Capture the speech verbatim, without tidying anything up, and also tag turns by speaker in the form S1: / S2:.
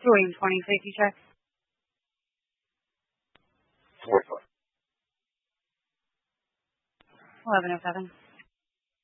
S1: William twenty, safety check.
S2: Four foot.
S1: eleven oh seven.